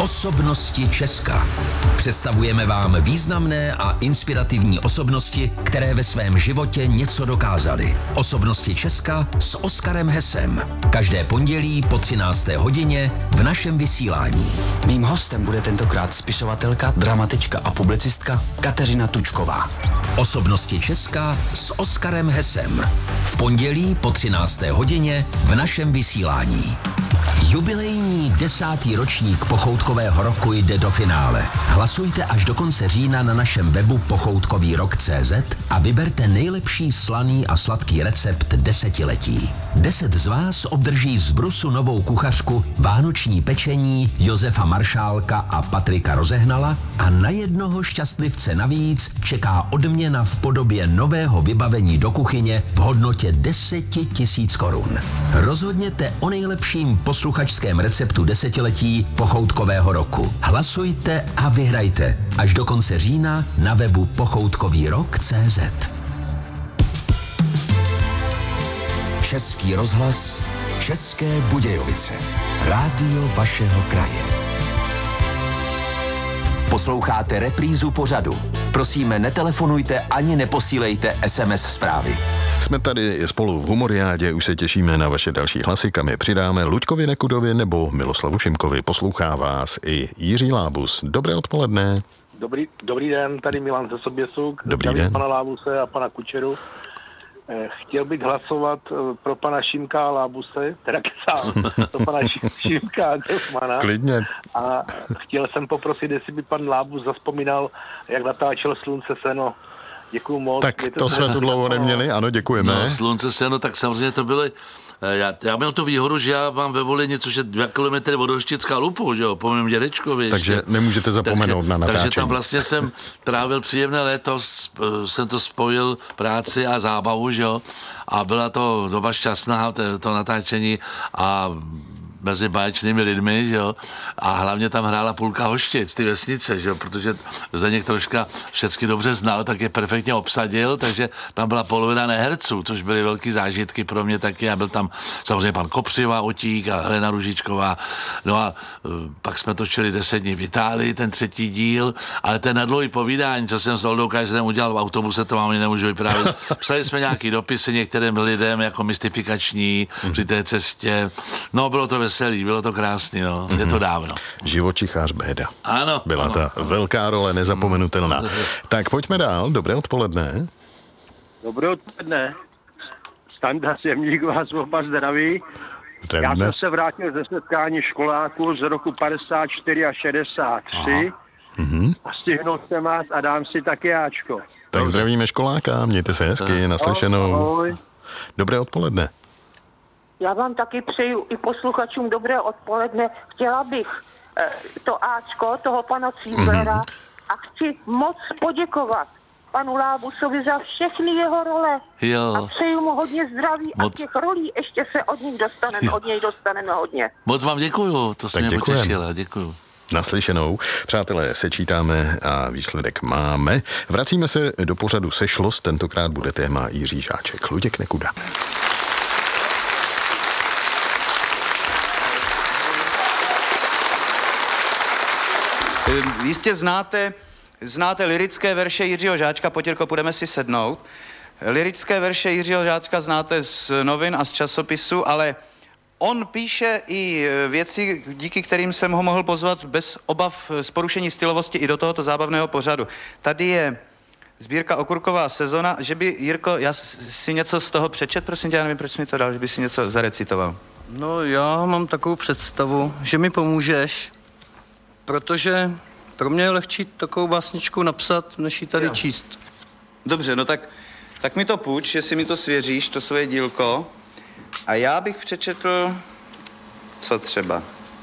Osobnosti Česka. Představujeme vám významné a inspirativní osobnosti, které ve svém životě něco dokázaly. Osobnosti Česka s Oskarem Hesem. Každé pondělí po 13. hodině v našem vysílání. Mým hostem bude tentokrát spisovatelka, dramatička a publicistka Kateřina Tučková. Osobnosti Česka s Oskarem Hesem. V pondělí po 13. hodině v našem vysílání. Jubilejní 10. ročník Pochoutkového roku jde do finále. Hlasujte až do konce října na našem webu pochoutkovýrok.cz a vyberte nejlepší slaný a sladký recept desetiletí. 10 z vás obdrží z Brusu novou kuchařku vánoční pečení Josefa Maršálka a Patrika Rozehnala a na jednoho šťastlivce navíc čeká odměna v podobě nového vybavení do kuchyně v hodnotě 10 000 korun. Rozhodněte o nejlepším posluchačském receptu desetiletí Pochoutkového roku. Hlasujte a vyhrajte až do konce října na webu pochoutkovýrok.cz. Český rozhlas, České Budějovice. Rádio vašeho kraje. Posloucháte reprízu pořadu. Prosíme, netelefonujte ani neposílejte SMS zprávy. Jsme tady spolu v Humoriádě, už se těšíme na vaše další hlasy, kam je přidáme Luďkovi Nekudovi nebo Miloslavu Šimkovi. Poslouchá vás i Jiří Lábus. Dobré odpoledne. Dobrý den, tady Milan ze Soběsuk. Dobrý den. Pana Lábuse a pana Kučeru. Chtěl bych hlasovat pro pana Šimka a Lábuse, teda kecám, pro pana Šimka a Kosmana. Klidně. A chtěl jsem poprosit, jestli by pan Lábus zazpomínal, jak natáčel Slunce seno. Děkuju moc. Tak to jsme tu dlouho neměli, ano, děkujeme. No, Slunce seno, tak samozřejmě to byly... Já měl tu výhodu, že já mám ve Volyni, což je 2 kilometry od Hořčicka Lupu, že jo, po mém dědečkovi. Takže ještě. nemůžete zapomenout na natáčení. Takže tam vlastně jsem trávil příjemné léto, jsem to spojil práci a zábavu, že jo, a byla to doba šťastná, to natáčení a mezi báječnými lidmi, že jo, a hlavně tam hrála půlka Hoštic, ty vesnice, že jo, protože Zdeněk troška všecky dobře znal, tak je perfektně obsadil, takže tam byla polovina neherců, což byly velký zážitky pro mě taky, a byl tam samozřejmě pan Kopřiva, Otík a Helena Ružičková, no a pak jsme točili 10 dní v Itálii, ten 3. díl, ale ten nadlouhý povídání, co jsem s Oldou Kajzerem udělal v autobuse, to vám ani nemůžu vyprávět. Psali jsme nějaký dopisy některým lidem jako mystifikační při té cestě, no bylo to veselý, bylo to krásný, no. Je to dávno. Živočichář Béda. Ano. Byla ta velká role, nezapomenutelná. Tak pojďme dál, dobré odpoledne. Dobré odpoledne. Standa Semník vás oba zdraví. Zdravíme. Já jsem se vrátil ze setkání školáků z roku 54 a 63 a stihnul jsem vás a dám si taky jáčko. Tak zdravíme školáka, mějte se hezky, naslyšenou. Ahoj. Dobré odpoledne. Já vám taky přeju i posluchačům dobré odpoledne. Chtěla bych to áčko toho pana Cíblera a chci moc poděkovat panu Lábusovi za všechny jeho role. Jo. A přeju mu hodně zdraví a těch rolí ještě se od něj dostaneme hodně. Moc vám děkuju, to se mě potěšila, děkuju. Naslyšenou. Přátelé, sečítáme a výsledek máme. Vracíme se do pořadu Sešlost, tentokrát bude téma Jiří Žáček. Luděk Nekuda. Jistě znáte lyrické verše Jiřího Žáčka, Potěrko, půjdeme si sednout. Lyrické verše Jiřího Žáčka znáte z novin a z časopisu, ale on píše i věci, díky kterým jsem ho mohl pozvat bez obav z porušení stylovosti i do tohoto zábavného pořadu. Tady je sbírka Okurková sezona, že by, Jirko, já si něco z toho přečet, prosím tě, já nevím, proč mi to dal, že by si něco zarecitoval. No, já mám takovou představu, že mi pomůžeš, protože pro mě je lehčí takovou básničku napsat, než ji tady číst. Dobře, no tak mi to půjč, jestli mi to svěříš, to svoje dílko. A já bych přečetl, co třeba.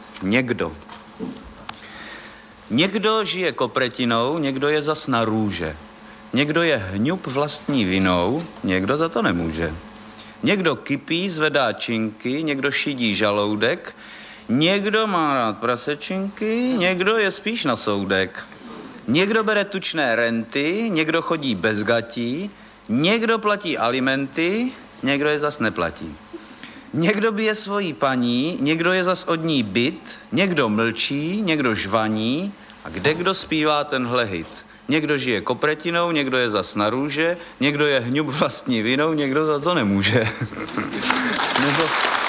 Někdo žije kopretinou, někdo je zas na růže. Někdo je hňup vlastní vinou, někdo za to nemůže. Někdo kypí, zvedá činky, někdo šidí žaloudek, někdo má rád prasečinky, někdo je spíš na soudek. Někdo bere tučné renty, někdo chodí bez gatí, někdo platí alimenty, někdo je zas neplatí. Někdo bije svojí paní, někdo je zas od ní bit, někdo mlčí, někdo žvaní a kdo zpívá tenhle hit. Někdo žije kopretinou, někdo je zas na růže, někdo je hňub vlastní vinou, někdo za to nemůže. Nebo...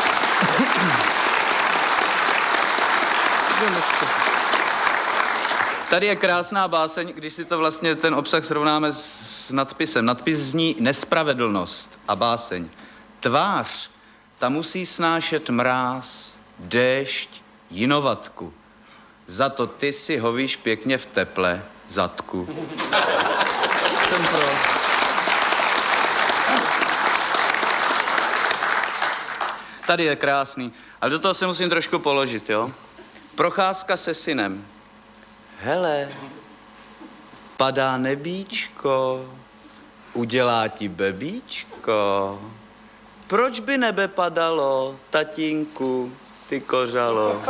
Tady je krásná báseň, když si to vlastně ten obsah srovnáme s nadpisem. Nadpis zní nespravedlnost a báseň. Tvář, ta musí snášet mráz, déšť, jinovatku. Za to ty si hovíš pěkně v teple, zadku. Jsem pro. Tady je krásný, ale do toho se musím trošku položit, jo? Procházka se synem. Hele, padá nebíčko, udělá ti bebíčko. Proč by nebe padalo, tatínku, ty kořalo?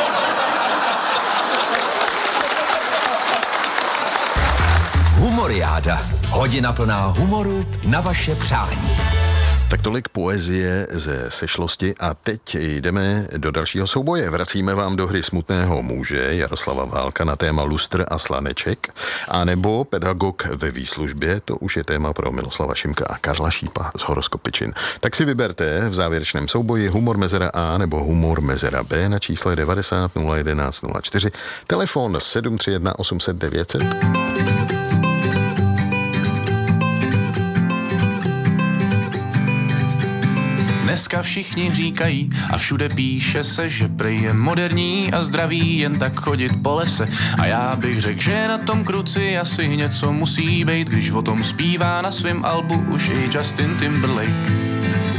Humoriáda. Hodina plná humoru na vaše přání. Tak tolik poezie ze sešlosti a teď jdeme do dalšího souboje. Vracíme vám do hry Smutného muže Jaroslava Válka na téma lustr a slaneček, a nebo Pedagog ve výslužbě, to už je téma pro Miloslava Šimka a Karla Šípa z Horoskopičin. Tak si vyberte v závěrečném souboji humor mezera A nebo humor mezera B na čísle 90 011 04, telefon 731 800 900. Dneska všichni říkají a všude píše se, že prej je moderní a zdravý jen tak chodit po lese. A já bych řekl, že na tom kruci asi něco musí být, když o tom zpívá na svém albu už i Justin Timberlake.